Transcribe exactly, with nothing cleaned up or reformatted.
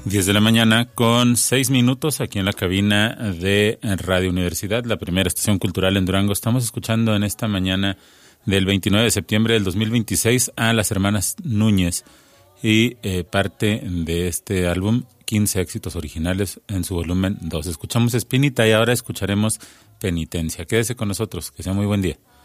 diez de la mañana con seis minutos aquí en la cabina de Radio Universidad, la primera estación cultural en Durango. Estamos escuchando en esta mañana del veintinueve de septiembre del dos mil veintiséis a las hermanas Núñez y eh, parte de este álbum, quince éxitos originales en su volumen dos. Escuchamos Espinita y ahora escucharemos Penitencia. Quédese con nosotros, que sea muy buen día.